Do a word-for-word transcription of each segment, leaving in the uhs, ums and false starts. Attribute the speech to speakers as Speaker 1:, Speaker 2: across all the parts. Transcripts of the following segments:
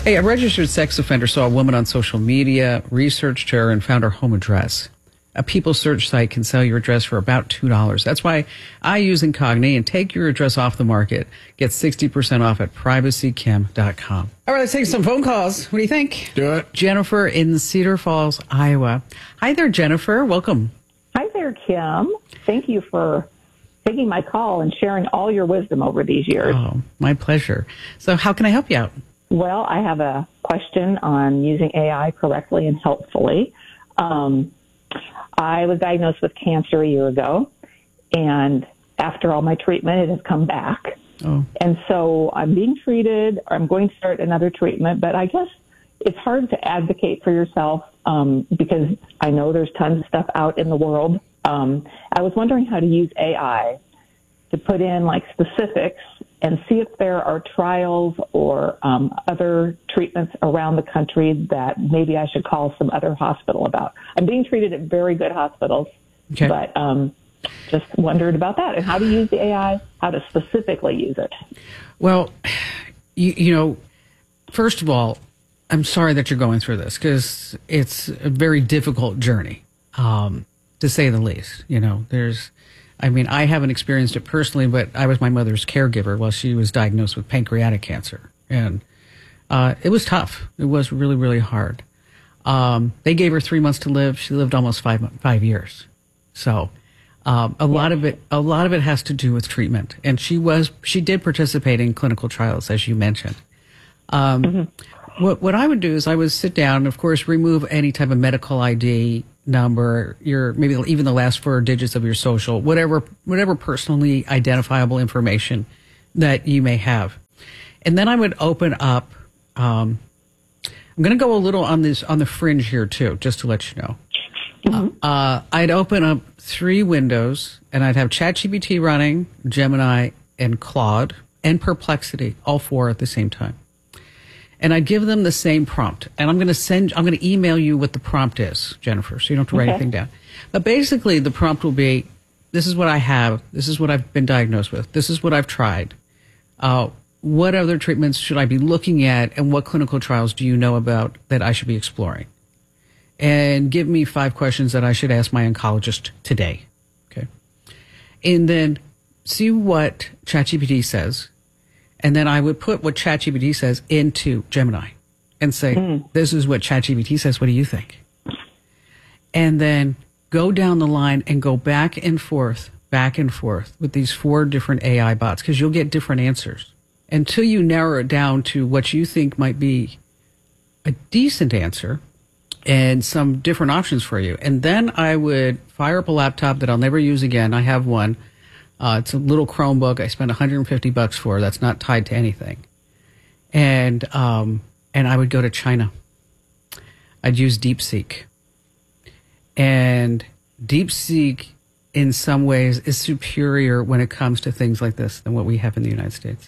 Speaker 1: Hey, a registered sex offender saw a woman on social media, researched her, and found her home address. A People search site can sell your address for about two dollars. That's why I use Incogni and take your address off the market. Get sixty percent off at privacy kim dot com. All right, let's take some phone calls. What do you think?
Speaker 2: Do it.
Speaker 1: Jennifer in Cedar Falls, Iowa. Hi there, Jennifer. Welcome.
Speaker 3: Hi there, Kim. Thank you for taking my call and sharing all your wisdom over these years.
Speaker 1: Oh, my pleasure. So how can I help you out?
Speaker 3: Well, I have a question on using A I correctly and helpfully. Um, I was diagnosed with cancer a year ago, and after all my treatment, it has come back.
Speaker 1: Oh.
Speaker 3: And so I'm being treated, or I'm going to start another treatment, but I guess it's hard to advocate for yourself um, because I know there's tons of stuff out in the world. Um, I was wondering how to use A I to put in like specifics and see if there are trials or um, other treatments around the country that maybe I should call some other hospital about. I'm being treated at very good hospitals,
Speaker 1: okay.
Speaker 3: but um, just wondered about that and how to use the A I, how to specifically use it.
Speaker 1: Well, you, you know, first of all, I'm sorry that you're going through this because it's a very difficult journey, um, to say the least. You know, there's... I mean, I haven't experienced it personally, but I was my mother's caregiver while she was diagnosed with pancreatic cancer. And uh, it was tough. It was really, really hard. Um, they gave her three months to live. She lived almost five five years. So um, a lot of it, a lot of it has to do with treatment. And she was, she did participate in clinical trials, as you mentioned. Um, mm-hmm. What what I would do is I would sit down and, of course, remove any type of medical I D number, your maybe even the last four digits of your social, whatever whatever personally identifiable information that you may have, and then I would open up. Um, I'm going to go a little on this on the fringe here too, just to let you know. Mm-hmm. Uh, I'd open up three windows, and I'd have ChatGPT running, Gemini, and Claude, and Perplexity, all four at the same time. And I'd give them the same prompt. And I'm going to send, I'm going to email you what the prompt is, Jennifer, so you don't have to write okay. anything down. But basically, the prompt will be, this is what I have, this is what I've been diagnosed with, this is what I've tried. Uh, what other treatments should I be looking at, and what clinical trials do you know about that I should be exploring? And give me five questions that I should ask my oncologist today. Okay. And then see what ChatGPT says. And then I would put what ChatGPT says into Gemini and say, mm. this is what ChatGPT says. What do you think? And then go down the line and go back and forth, back and forth with these four different A I bots, because you'll get different answers until you narrow it down to what you think might be a decent answer and some different options for you. And then I would fire up a laptop that I'll never use again. I have one. Uh, it's a little Chromebook I spent one hundred fifty bucks for. That's not tied to anything. And um, and I would go to China. I'd use DeepSeek. And DeepSeek, in some ways, is superior when it comes to things like this than what we have in the United States.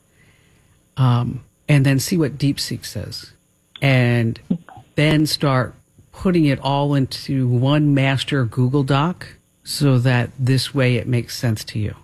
Speaker 1: Um, and then see what DeepSeek says. And then start putting it all into one master Google Doc, so that this way it makes sense to you.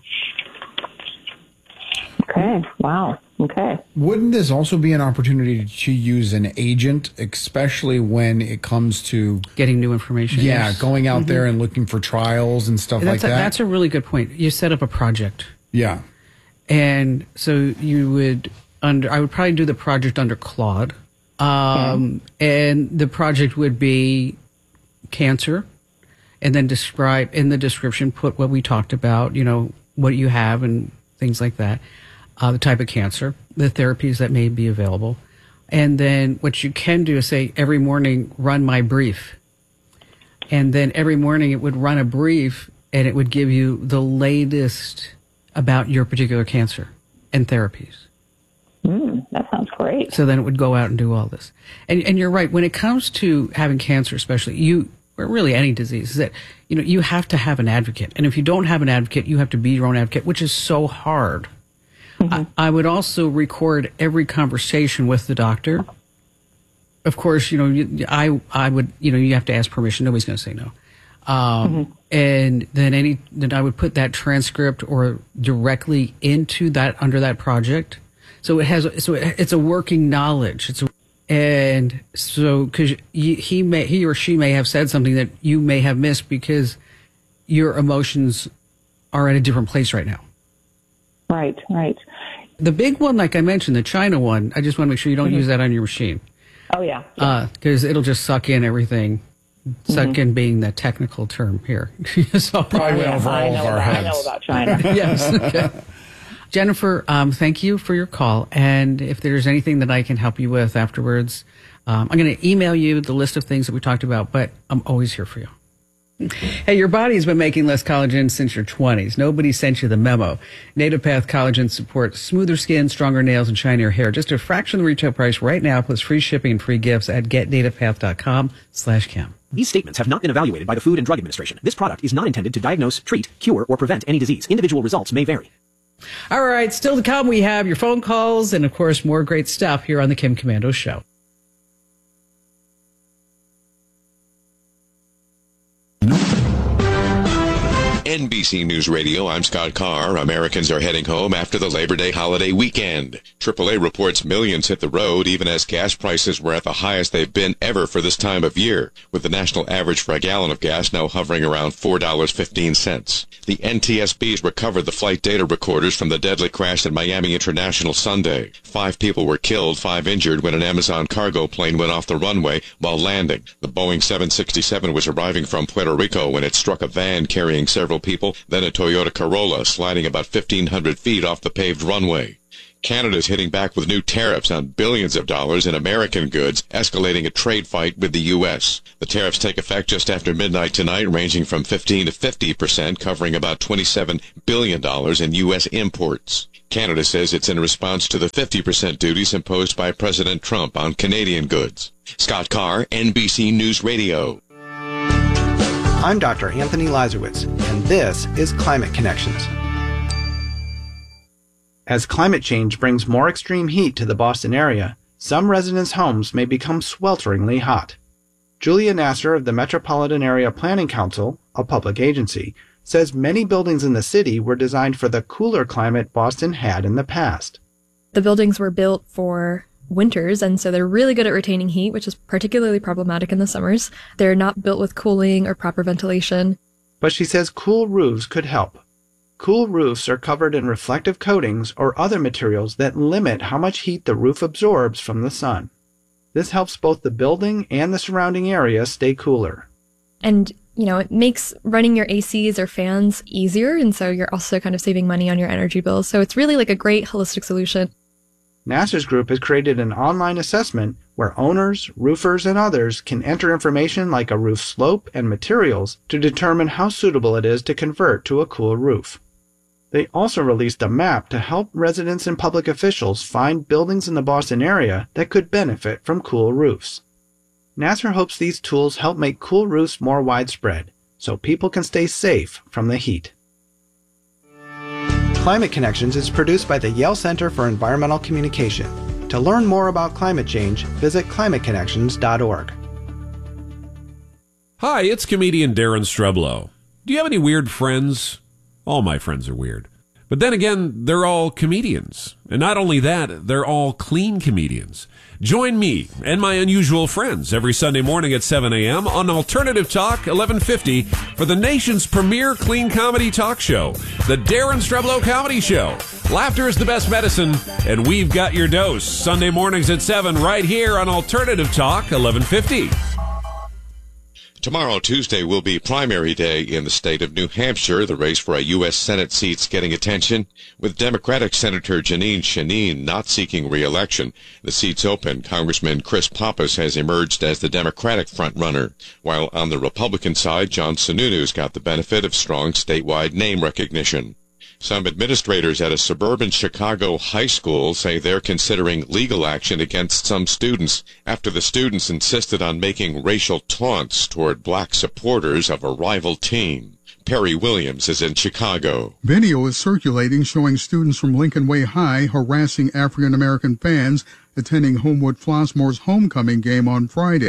Speaker 3: Okay. Wow. Okay.
Speaker 2: Wouldn't this also be an opportunity to use an agent, especially when it comes to
Speaker 1: getting new information?
Speaker 2: Yeah,
Speaker 1: yes.
Speaker 2: going out
Speaker 1: mm-hmm.
Speaker 2: there and looking for trials and stuff
Speaker 1: that's
Speaker 2: like
Speaker 1: a,
Speaker 2: that.
Speaker 1: That's a really good point. You set up a project.
Speaker 2: Yeah.
Speaker 1: And so you would under I would probably do the project under Claude. Um, okay. And the project would be cancer. And then describe in the description, put what we talked about, you know, what you have and things like that, uh, the type of cancer, the therapies that may be available. And then what you can do is say, every morning, run my brief. And then every morning it would run a brief and it would give you the latest about your particular cancer and therapies.
Speaker 3: Mm, that sounds great.
Speaker 1: So then it would go out and do all this. And, and you're right, when it comes to having cancer especially, you... or really any disease, is that, you know, you have to have an advocate. And if you don't have an advocate, you have to be your own advocate, which is so hard. Mm-hmm. I, I would also record every conversation with the doctor. Of course, you know, you, I, I would, you know, you have to ask permission. Nobody's going to say no. Um, mm-hmm. And then any, then I would put that transcript or directly into that, under that project. So it has, so it, it's a working knowledge. It's a And so, because he may, he or she may have said something that you may have missed because your emotions are at a different place right now.
Speaker 3: Right, right.
Speaker 1: The big one, like I mentioned, the China one, I just want to make sure you don't mm-hmm. use that on your machine.
Speaker 3: Oh, yeah. Because
Speaker 1: yeah. uh, it'll just suck in everything. Suck mm-hmm. in being the technical term here. So,
Speaker 2: probably went over all of our heads.
Speaker 3: I know about China.
Speaker 1: Yes. Okay. Jennifer, um, thank you for your call. And if there's anything that I can help you with afterwards, um, I'm going to email you the list of things that we talked about, but I'm always here for you. Hey, your body's been making less collagen since your twenties. Nobody sent you the memo. Native Path Collagen supports smoother skin, stronger nails, and shinier hair. Just a fraction of the retail price right now, plus free shipping and free gifts at getnativepath.com slash Kim.
Speaker 4: These statements have not been evaluated by the Food and Drug Administration. This product is not intended to diagnose, treat, cure, or prevent any disease. Individual results may vary.
Speaker 1: All right, still to come, we have your phone calls and, of course, more great stuff here on the Kim Komando Show.
Speaker 5: N B C News Radio, I'm Scott Carr. Americans are heading home after the Labor Day holiday weekend. triple A reports millions hit the road even as gas prices were at the highest they've been ever for this time of year, with the national average for a gallon of gas now hovering around four dollars and fifteen cents. The N T S B's recovered the flight data recorders from the deadly crash at Miami International Sunday. Five people were killed, five injured when an Amazon cargo plane went off the runway while landing. The Boeing seven sixty-seven was arriving from Puerto Rico when it struck a van carrying several people, then a Toyota Corolla sliding about fifteen hundred feet off the paved runway. Canada's hitting back with new tariffs on billions of dollars in American goods, escalating a trade fight with the U S. The tariffs take effect just after midnight tonight, ranging from fifteen to fifty percent, covering about twenty-seven billion dollars in U S imports. Canada says it's in response to the fifty percent duties imposed by President Trump on Canadian goods. Scott Carr, N B C News Radio.
Speaker 6: I'm Doctor Anthony Lazarowitz, and this is Climate Connections. As climate change brings more extreme heat to the Boston area, some residents' homes may become swelteringly hot. Julia Nasser of the Metropolitan Area Planning Council, a public agency, says many buildings in the city were designed for the cooler climate Boston had in the past.
Speaker 7: The buildings were built for winters, and so they're really good at retaining heat, which is particularly problematic in the summers. They're not built with cooling or proper ventilation.
Speaker 6: But she says cool roofs could help. Cool roofs are covered in reflective coatings or other materials that limit how much heat the roof absorbs from the sun. This helps both the building and the surrounding area stay cooler.
Speaker 7: And, you know, it makes running your A Cs or fans easier, and so you're also kind of saving money on your energy bills. So it's really like a great holistic solution.
Speaker 6: Nasser's group has created an online assessment where owners, roofers, and others can enter information like a roof slope and materials to determine how suitable it is to convert to a cool roof. They also released a map to help residents and public officials find buildings in the Boston area that could benefit from cool roofs. Nasser hopes these tools help make cool roofs more widespread, so people can stay safe from the heat. Climate Connections is produced by the Yale Center for Environmental Communication. To learn more about climate change, visit climate connections dot org.
Speaker 8: Hi, it's comedian Darren Streblow. Do you have any weird friends? All my friends are weird. But then again, they're all comedians. And not only that, they're all clean comedians. Join me and my unusual friends every Sunday morning at seven a.m. on Alternative Talk eleven fifty for the nation's premier clean comedy talk show, The Darren Streblow Comedy Show. Laughter is the best medicine, and we've got your dose. Sunday mornings at seven right here on Alternative Talk eleven fifty.
Speaker 5: Tomorrow, Tuesday, will be primary day in the state of New Hampshire. The race for a U S Senate seat's getting attention, with Democratic Senator Janine Shanin not seeking re-election. The seat's open. Congressman Chris Pappas has emerged as the Democratic frontrunner, while on the Republican side, John Sununu's got the benefit of strong statewide name recognition. Some administrators at a suburban Chicago high school say they're considering legal action against some students after the students insisted on making racial taunts toward black supporters of a rival team. Perry Williams is in Chicago.
Speaker 9: Video is circulating showing students from Lincoln Way High harassing African-American fans attending Homewood Flossmoor's homecoming game on Friday.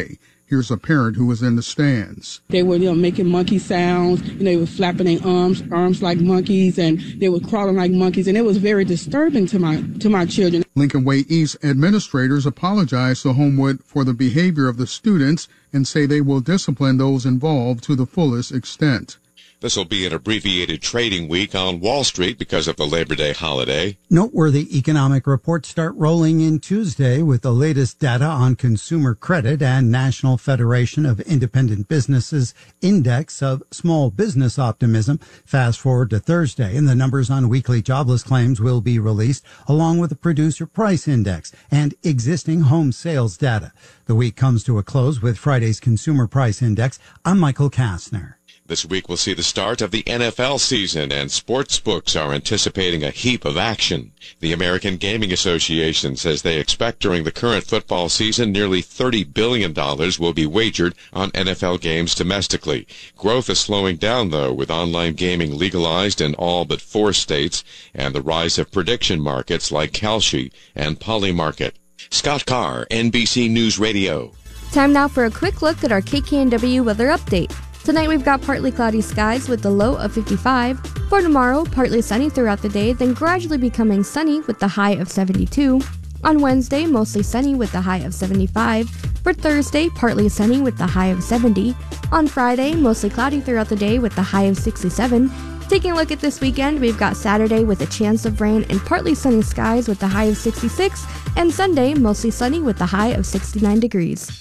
Speaker 9: Here's a parent who was in the stands.
Speaker 10: They were, you know, making monkey sounds, you know, they were flapping their arms, arms like monkeys, and they were crawling like monkeys, and it was very disturbing to my to my children.
Speaker 9: Lincoln Way East administrators apologized to Homewood for the behavior of the students and say they will discipline those involved to the fullest extent.
Speaker 5: This will be an abbreviated trading week on Wall Street because of the Labor Day holiday.
Speaker 11: Noteworthy economic reports start rolling in Tuesday with the latest data on consumer credit and National Federation of Independent Businesses Index of Small Business Optimism. Fast forward to Thursday, and the numbers on weekly jobless claims will be released, along with the Producer Price Index and existing home sales data. The week comes to a close with Friday's Consumer Price Index. I'm Michael Kastner.
Speaker 5: This week will see the start of the N F L season, and sports books are anticipating a heap of action. The American Gaming Association says they expect during the current football season nearly thirty billion dollars will be wagered on N F L games domestically. Growth is slowing down, though, with online gaming legalized in all but four states and the rise of prediction markets like Kalshi and Polymarket. Scott Carr, N B C News Radio.
Speaker 12: Time now for a quick look at our K K N W weather update. Tonight we've got partly cloudy skies with the low of fifty-five. For tomorrow, partly sunny throughout the day, then gradually becoming sunny with the high of seventy-two. On Wednesday, mostly sunny with the high of seventy-five. For Thursday, partly sunny with the high of seventy. On Friday, mostly cloudy throughout the day with the high of sixty-seven. Taking a look at this weekend, we've got Saturday with a chance of rain and partly sunny skies with the high of sixty-six. And Sunday, mostly sunny with the high of sixty-nine degrees.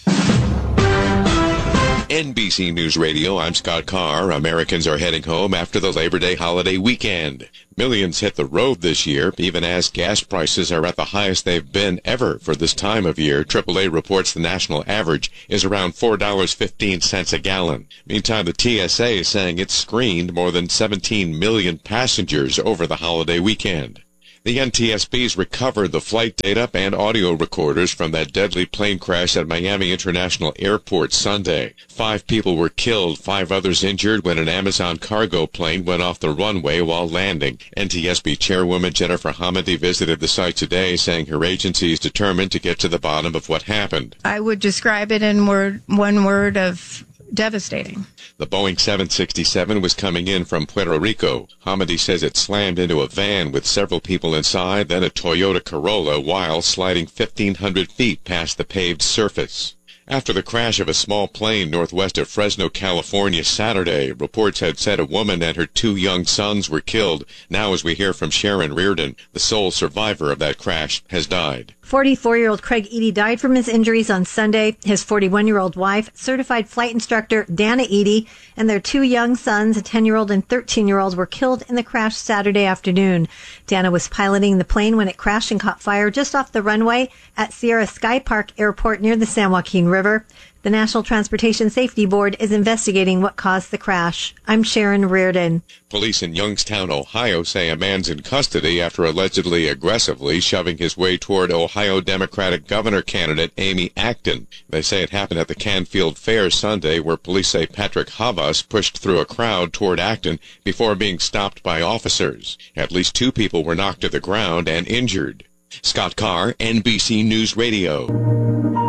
Speaker 5: N B C News Radio, I'm Scott Carr. Americans are heading home after the Labor Day holiday weekend. Millions hit the road this year, even as gas prices are at the highest they've been ever for this time of year. triple A reports the national average is around four dollars and fifteen cents a gallon. Meantime, the T S A is saying it screened more than seventeen million passengers over the holiday weekend. The N T S B's recovered the flight data and audio recorders from that deadly plane crash at Miami International Airport Sunday. Five people were killed, five others injured when an Amazon cargo plane went off the runway while landing. N T S B Chairwoman Jennifer Hamady visited the site today, saying her agency is determined to get to the bottom of what happened.
Speaker 13: I would describe it in word, one word of devastating.
Speaker 5: The Boeing seven sixty-seven was coming in from Puerto Rico. Hamady says it slammed into a van with several people inside, then a Toyota Corolla, while sliding fifteen hundred feet past the paved surface. After the crash of a small plane northwest of Fresno, California, Saturday, reports had said a woman and her two young sons were killed. Now, as we hear from Sharon Reardon, the sole survivor of that crash has died.
Speaker 14: forty-four-year-old Craig Eady died from his injuries on Sunday. His forty-one-year-old wife, certified flight instructor Dana Eady, and their two young sons, a ten-year-old and thirteen-year-old, were killed in the crash Saturday afternoon. Dana was piloting the plane when it crashed and caught fire just off the runway at Sierra Sky Park Airport near the San Joaquin River. The National Transportation Safety Board is investigating what caused the crash. I'm Sharon Reardon.
Speaker 5: Police in Youngstown, Ohio say a man's in custody after allegedly aggressively shoving his way toward Ohio Democratic governor candidate Amy Acton. They say it happened at the Canfield Fair Sunday, where police say Patrick Havas pushed through a crowd toward Acton before being stopped by officers. At least two people were knocked to the ground and injured. Scott Carr, N B C News Radio.